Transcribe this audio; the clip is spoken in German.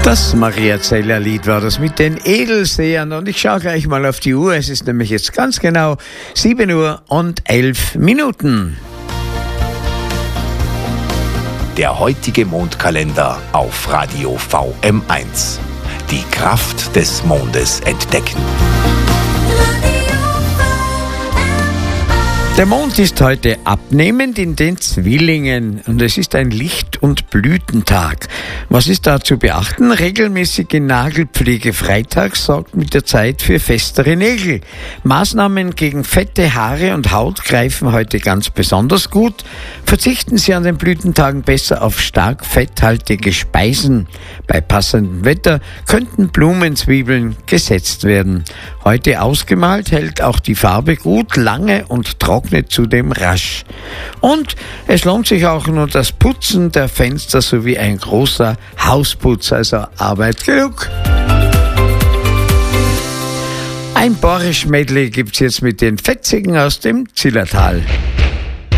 Das Maria Zeller Lied war das mit den Edelsehern und ich schaue gleich mal auf die Uhr. Es ist nämlich jetzt ganz genau 7:11 Uhr. Der heutige Mondkalender auf Radio VM1. Die Kraft des Mondes entdecken. Der Mond ist heute abnehmend in den Zwillingen und es ist ein Licht- und Blütentag. Was ist da zu beachten? Regelmäßige Nagelpflege freitags sorgt mit der Zeit für festere Nägel. Maßnahmen gegen fette Haare und Haut greifen heute ganz besonders gut. Verzichten Sie an den Blütentagen besser auf stark fetthaltige Speisen. Bei passendem Wetter könnten Blumenzwiebeln gesetzt werden. Heute ausgemalt hält auch die Farbe gut, lange und trocknet zudem rasch. Und es lohnt sich auch nur das Putzen der Fenster sowie ein großer Hausputz, also Arbeit genug. Ein Borisch-Medley gibt's jetzt mit den Fetzigen aus dem Zillertal.